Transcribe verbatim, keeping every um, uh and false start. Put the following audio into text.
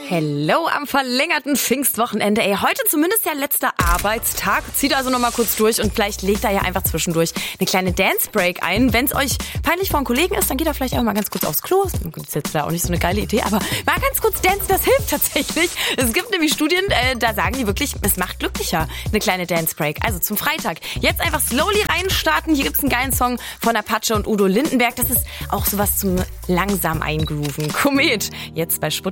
Hello am verlängerten Pfingstwochenende. Ey, heute zumindest der letzte Arbeitstag. Zieht also nochmal kurz durch und vielleicht legt da ja einfach zwischendurch eine kleine Dance-Break ein. Wenn es euch peinlich vor einem Kollegen ist, dann geht er vielleicht auch mal ganz kurz aufs Klo. Das ist jetzt da auch nicht so eine geile Idee, aber mal ganz kurz dancen, das hilft tatsächlich. Es gibt nämlich Studien, äh, da sagen die wirklich, es macht glücklicher, eine kleine Dance-Break. Also zum Freitag. Jetzt einfach slowly reinstarten. Hier gibt's einen geilen Song von Apache und Udo Lindenberg. Das ist auch sowas zum langsam eingrooven. Komet, jetzt bei Sput.